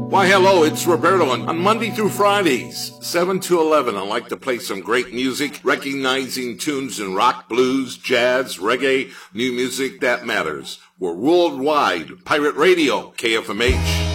Why, hello, it's Roberto. On Monday through Fridays, 7 to 11, I like to play some great music, recognizing tunes in rock, blues, jazz, reggae, new music that matters. We're worldwide. Pirate Radio, KFMH.